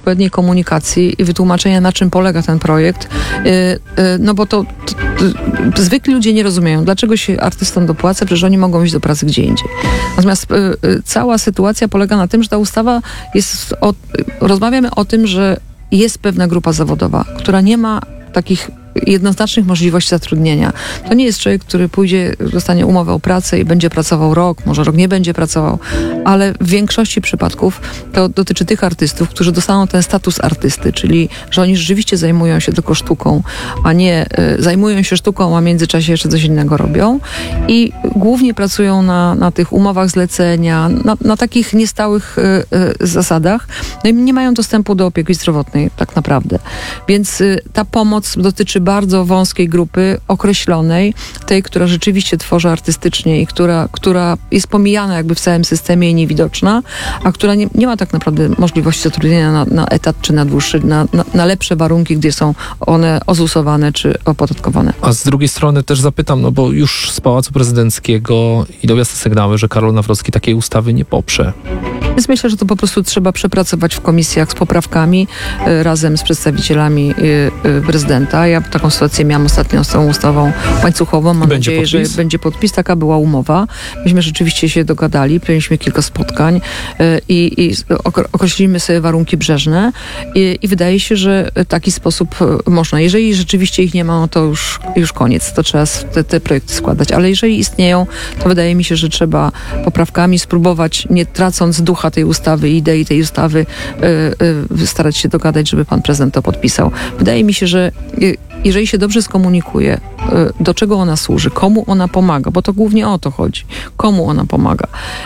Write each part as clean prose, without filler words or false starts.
odpowiedniej komunikacji i wytłumaczenia, na czym polega ten projekt, no bo to zwykli ludzie nie rozumieją, dlaczego się artystom dopłaca, przecież oni mogą iść do pracy gdzie indziej. Natomiast cała sytuacja polega na tym, że ta ustawa jest, rozmawiamy o tym, że jest pewna grupa zawodowa, która nie ma takich jednoznacznych możliwości zatrudnienia. To nie jest człowiek, który pójdzie, dostanie umowę o pracę i będzie pracował rok, może rok nie będzie pracował, ale w większości przypadków to dotyczy tych artystów, którzy dostaną ten status artysty, czyli że oni rzeczywiście zajmują się tylko sztuką, a nie zajmują się sztuką, a w międzyczasie jeszcze coś innego robią i głównie pracują na tych umowach zlecenia, na takich niestałych zasadach, no i nie mają dostępu do opieki zdrowotnej tak naprawdę. Więc ta pomoc dotyczy bardzo wąskiej grupy, określonej, tej, która rzeczywiście tworzy artystycznie i która jest pomijana jakby w całym systemie i niewidoczna, a która nie ma tak naprawdę możliwości zatrudnienia na etat czy na dłuższy, na lepsze warunki, gdzie są one ozusowane czy opodatkowane. A z drugiej strony też zapytam, no bo już z Pałacu Prezydenckiego idą jasne sygnały, że Karol Nawrocki takiej ustawy nie poprze. Więc myślę, że to po prostu trzeba przepracować w komisjach z poprawkami razem z przedstawicielami prezydenta. Ja taką sytuację miałam ostatnio z tą ustawą łańcuchową. Mam nadzieję, że będzie podpis. Taka była umowa. Myśmy rzeczywiście się dogadali. Mieliśmy kilka spotkań i określimy sobie warunki brzeżne i wydaje się, że w taki sposób można. Jeżeli rzeczywiście ich nie ma, no to już koniec. To trzeba te projekty składać. Ale jeżeli istnieją, to wydaje mi się, że trzeba poprawkami spróbować, nie tracąc ducha tej ustawy i idei tej ustawy, starać się dogadać, żeby pan prezydent to podpisał. Wydaje mi się, że jeżeli się dobrze skomunikuje, do czego ona służy, komu ona pomaga, bo to głównie o to chodzi, komu ona pomaga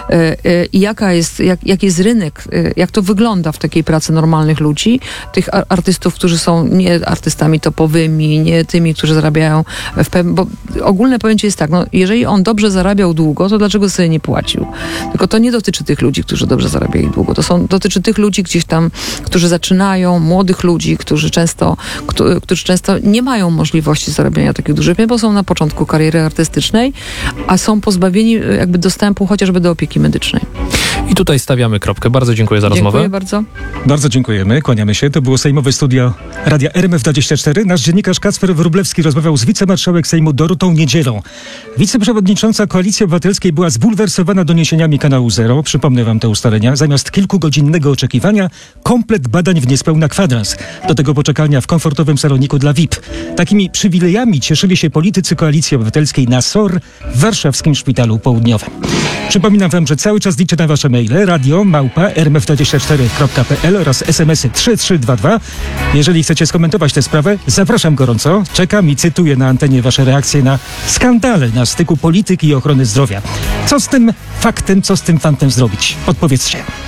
i jaki jest rynek, jak to wygląda w takiej pracy normalnych ludzi, tych artystów, którzy są nie artystami topowymi, nie tymi, którzy zarabiają bo ogólne pojęcie jest tak, no, jeżeli on dobrze zarabiał długo, to dlaczego sobie nie płacił? Tylko to nie dotyczy tych ludzi, którzy dobrze zarabiali długo. Dotyczy tych ludzi gdzieś tam, którzy zaczynają, młodych ludzi, którzy często nie mają możliwości zarabiania takich dużych, bo są na początku kariery artystycznej, a są pozbawieni jakby dostępu chociażby do opieki medycznej. I tutaj stawiamy kropkę. Bardzo dziękuję za rozmowę. Dziękuję bardzo. Bardzo dziękujemy. Kłaniamy się. To było Sejmowe Studio Radia RMF24. Nasz dziennikarz Kacper Wróblewski rozmawiał z wicemarszałek Sejmu Dorotą Niedzielą. Wiceprzewodnicząca Koalicji Obywatelskiej była zbulwersowana doniesieniami Kanału Zero. Przypomnę wam te ustalenia. Zamiast kilkugodzinnego oczekiwania, komplet badań w niespełna kwadrans. Do tego poczekalnia w komfortowym saloniku dla VIP. Takimi przywilejami cieszyli się politycy Koalicji Obywatelskiej na SOR w warszawskim Szpitalu Południowym. Przypominam wam, że cały czas liczę na wasze maile radio@rmf24.pl oraz SMS-y 3322. Jeżeli chcecie skomentować tę sprawę, zapraszam gorąco. Czekam i cytuję na antenie wasze reakcje na skandale na styku polityki i ochrony zdrowia. Co z tym faktem, co z tym fantem zrobić? Odpowiedzcie.